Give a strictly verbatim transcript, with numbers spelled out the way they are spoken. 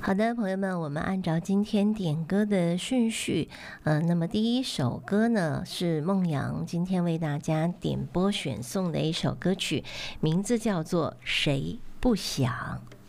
好的，朋友们，我们按照今天点歌的顺序，呃，那么第一首歌呢是孟阳今天为大家点播选送的一首歌曲，名字叫做《谁不想》。